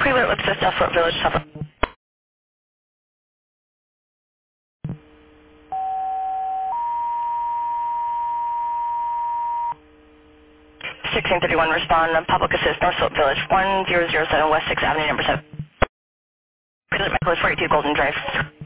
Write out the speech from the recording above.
Pre-alert, let's assist South Fort Village, South Fort. 1631, respond, public assist, North Fort Village, 1007 West 6th Avenue, number 7. Pre-alert, Michael 42 Golden Drive.